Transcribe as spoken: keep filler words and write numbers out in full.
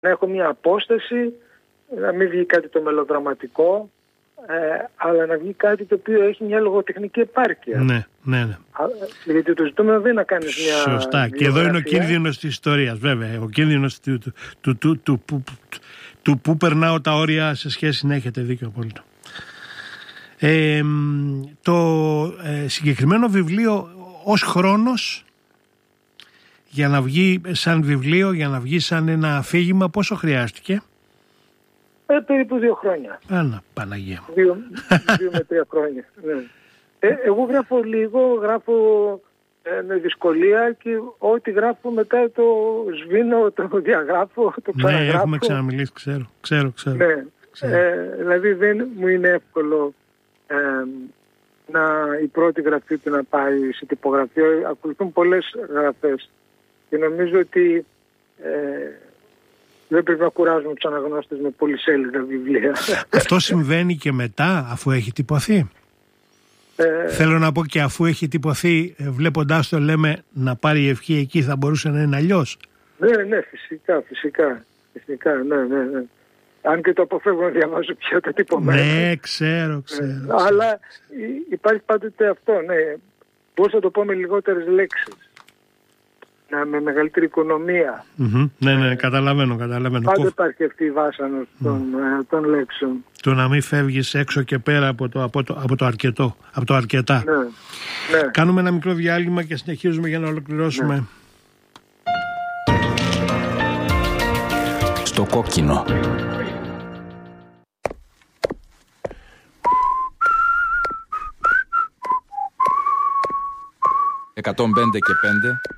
να έχω μια απόσταση, να μην βγει κάτι το μελοδραματικό, ε, αλλά να βγει κάτι το οποίο έχει μια λογοτεχνική επάρκεια. Ναι, ναι, ναι. Γιατί το ζητούμενο δεν είναι να κάνεις μια... Σωστά. Και εδώ είναι ο κίνδυνος της ιστορίας, βέβαια. Ο κίνδυνος του, του, του, του, του, του, του που περνάω τα όρια σε σχέση, να έχετε δίκιο απόλυτο. Ε, το ε, συγκεκριμένο βιβλίο ως χρόνος για να βγει σαν βιβλίο, για να βγει σαν ένα αφήγημα, πόσο χρειάστηκε? Ε, περίπου δύο χρόνια. Άνα, Παναγία μου. Δύο, δύο με τρία χρόνια. Ναι. Ε, εγώ γράφω λίγο, γράφω ε, με δυσκολία και ό,τι γράφω μετά το σβήνω, το διαγράφω, το ξαναγράφω. Ναι, έχουμε ξαναμιλήσει, ξέρω, ξέρω, ξέρω. Ναι. ξέρω. Ε, δηλαδή δεν μου είναι εύκολο ε, να, η πρώτη γραφή του να πάει σε τυπογραφείο. Ακολουθούν πολλές γραφές και νομίζω ότι ε, δεν πρέπει να κουράζουμε τους αναγνώστες με πολυσέλιδα βιβλία. Αυτό συμβαίνει και μετά, αφού έχει τυπωθεί? Ε, Θέλω να πω, και αφού έχει τυπωθεί, βλέποντάς το λέμε να πάρει η ευχή εκεί, θα μπορούσε να είναι αλλιώς? Ναι, ναι, φυσικά, φυσικά, φυσικά, ναι, ναι, ναι. Αν και το αποφεύγω να διαβάζω πια το τυπωμένο. Ναι, ξέρω, ξέρω. Ε, ξέρω αλλά ξέρω. υπάρχει πάντοτε αυτό, ναι. Μπορείς να το πω με λιγότερες λέξεις. Να, με μεγαλύτερη οικονομία. Mm-hmm. Ναι, ναι, καταλαβαίνω, καταλαβαίνω. Πάντα υπάρχει αυτή η βάσανος των, mm. των λέξεων. Το να μην φεύγεις έξω και πέρα από το, από το, από το αρκετό, από το αρκετά. Ναι, ναι. Κάνουμε ένα μικρό διάλειμμα και συνεχίζουμε για να ολοκληρώσουμε. Ναι. Στο κόκκινο. εκατόν πέντε και πέντε